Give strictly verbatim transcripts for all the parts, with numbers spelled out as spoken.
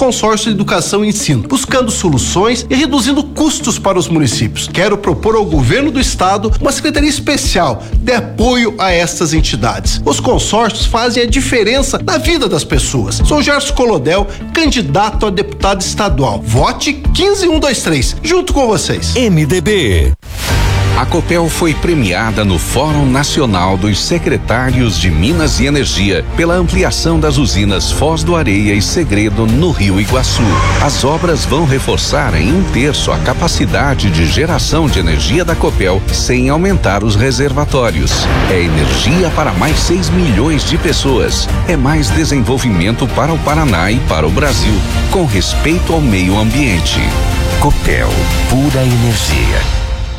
consórcio de educação e ensino, buscando soluções e reduzindo custos para os municípios. Quero propor ao governo do estado uma secretaria especial de apoio a estas entidades. Os consórcios fazem a diferença na vida das pessoas. Sou Gerson Colodel, candidato a deputado estadual. Vote quinze um dois três, junto com vocês. M D B. A Copel foi premiada no Fórum Nacional dos Secretários de Minas e Energia pela ampliação das usinas Foz do Areia e Segredo no Rio Iguaçu. As obras vão reforçar em um terço a capacidade de geração de energia da Copel sem aumentar os reservatórios. É energia para mais seis milhões de pessoas. É mais desenvolvimento para o Paraná e para o Brasil, com respeito ao meio ambiente. Copel, pura energia.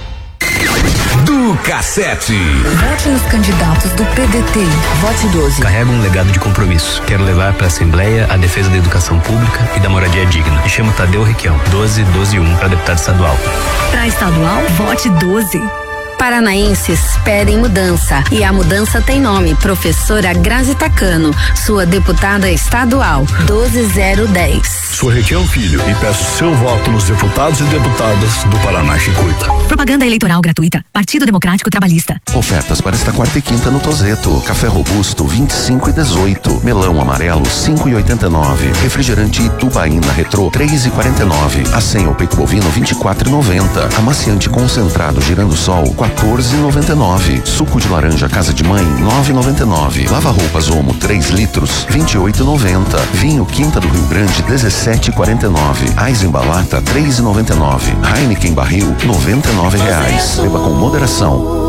Do Cassete. Vote nos candidatos do P D T. Vote doze. Carrego um legado de compromisso. Quero levar para a Assembleia a defesa da educação pública e da moradia digna. Me chamo Tadeu Requião. doze, doze, um para deputado estadual. Para estadual, vote doze. Paranaenses pedem mudança e a mudança tem nome, professora Grazi Tacano, sua deputada estadual, doze zero dez. Sou Requião Filho e peço seu voto nos deputados e deputadas do Paraná que cuida. Propaganda eleitoral gratuita. Partido Democrático Trabalhista. Ofertas para esta quarta e quinta no Tozeto. Café robusto vinte e cinco e dezoito. Melão amarelo cinco e oitenta e nove. Refrigerante Itubaína Retrô três e quarenta e nove. Acém ao peito bovino vinte e quatro e noventa. Amaciante concentrado Girando Sol quatorze e noventa e nove. Suco de laranja Casa de Mãe nove e noventa e nove. Lava roupas Omo três litros vinte e oito e noventa. Vinho Quinta do Rio Grande dezessete e quarenta e nove. Eisenbahn Lata três e noventa e nove. Heineken Barril noventa e nove reais. Beba com moderação.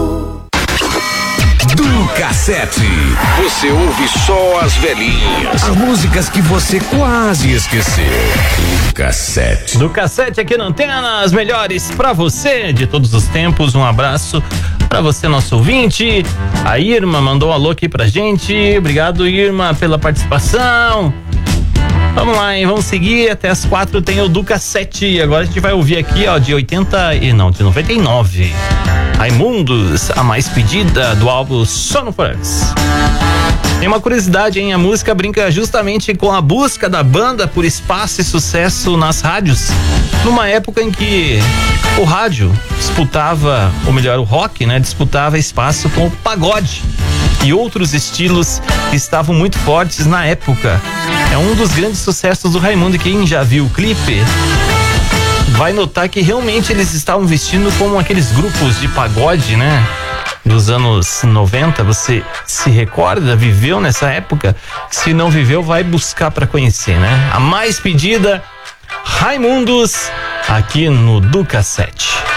Do Cassete. Você ouve só as velhinhas. As músicas que você quase esqueceu. Do Cassete. Do Cassete aqui na Antena, as melhores pra você de todos os tempos. Um abraço pra você, nosso ouvinte. A Irma mandou um alô aqui pra gente. Obrigado, Irma, pela participação. Vamos lá, hein? Vamos seguir. Até as quatro tem o do Cassete. Agora a gente vai ouvir aqui, ó, de oitenta e não, de noventa e nove. Raimundos, a mais pedida do álbum Sono Fortes. Tem uma curiosidade, hein? A música brinca justamente com a busca da banda por espaço e sucesso nas rádios, numa época em que o rádio disputava, ou melhor, o rock, né? Disputava espaço com o pagode e outros estilos que estavam muito fortes na época. É um dos grandes sucessos do Raimundo. Quem já viu o clipe vai notar que realmente eles estavam vestindo como aqueles grupos de pagode, né? Dos anos noventa. Você se recorda, viveu nessa época? Se não viveu, vai buscar para conhecer, né? A mais pedida, Raimundos, aqui no Do Cassete.